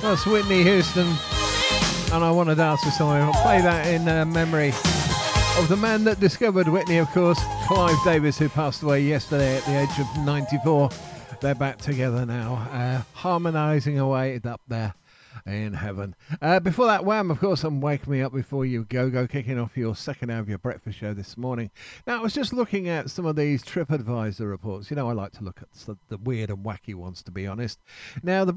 That's Whitney Houston, and I Want to Dance with Someone. I'll play that in memory of the man that discovered Whitney, of course, Clive Davis, who passed away yesterday at the age of 94. They're back together now, harmonising away up there in heaven. Before that, Wham, of course, and Wake Me Up Before You Go, kicking off your second hour of your breakfast show this morning. Now, I was just looking at some of these TripAdvisor reports. You know, I like to look at the weird and wacky ones, to be honest. Now, the